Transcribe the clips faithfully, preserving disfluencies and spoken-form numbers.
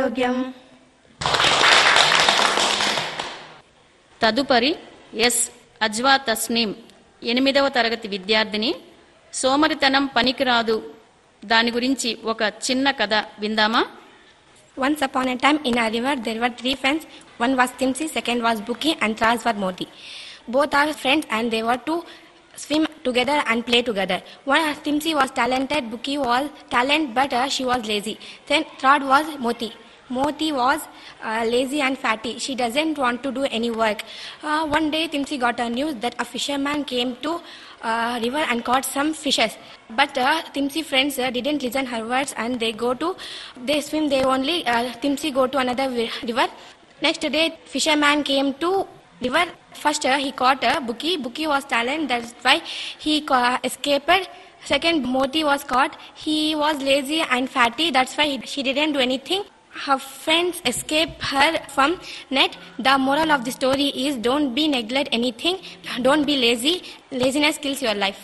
తదుపరి ఎస్ అజ్వా తస్నీం ఎనిమిదవ తరగతి విద్యార్థిని సోమరితనం పనికిరాదు దాని గురించి ఒక చిన్న కథ విందామా? Once upon a time in a river there were three friends. One was Timsi, second was Buki, and third was Moti. Both are friends and they were to swim together and play together. One Timsi was talented, Buki was talent but uh, she was lazy. Then third was Moti. Moti was uh, lazy and fatty. She doesn't want to do any work. Uh, one day Timsi got a news that a fisherman came to uh, river and caught some fishes. But uh, Timsi friends uh, didn't listen her words and they go to, they swim there only. Uh, Timsi go to another river. Next day fisherman came to river. First uh, he caught uh, Buki. Buki was talent, that's why he uh, escaped. Second Moti was caught. He was lazy and fatty, that's why he, she didn't do anything. Her friends escaped her from net. The moral of the story is don't be neglect anything, don't be lazy. Laziness kills your life.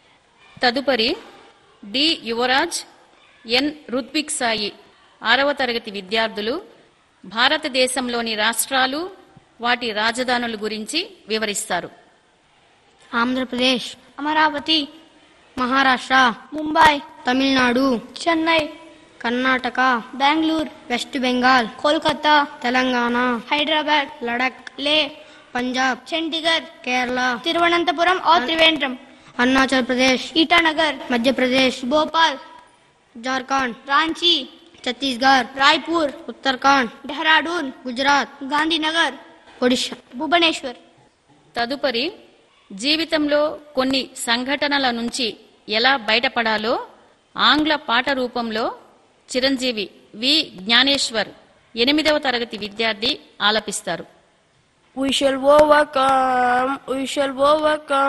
తదుపరి D Yuvraj, ఎన్ రుత్విక్ సాయి ఆరవ తరగతి విద్యార్థులు భారతదేశంలోని రాష్ట్రాలు వాటి రాజధానుల గురించి వివరిస్తారు. ఆంధ్రప్రదేశ్, అమరావతి, మహారాష్ట్ర, ముంబై, తమిళనాడు, చెన్నై, కర్ణాటక, బెంగళూరు, వెస్ట్ బెంగాల్, కోల్కతా, తెలంగాణ, హైదరాబాద్, లడక్, లే, పంజాబ్, చండీగఢ్, కేరళ, తిరువనంతపురం और त्रिवेंद्रम, అరుణాచల్ ప్రదేశ్, ఈటానగర్, మధ్యప్రదేశ్, భోపాల్, జార్ఖండ్, రాంచీ, ఛత్తీస్గఢ్, రాయ్పూర్, ఉత్తరాఖండ్, డెహ్రాడూన్, గుజరాత్, గాంధీనగర్, ఒడిషా, భువనేశ్వర్. తదుపరి జీవితంలో కొన్ని సంఘటనల నుంచి ఎలా బయటపడాలో ఆంగ్ల పాట రూపంలో చిరంజీవి వి జ్ఞానేశ్వర్ ఎనిమిదవ తరగతి విద్యార్థి ఆలపిస్తారు. We shall overcome, we shall overcome.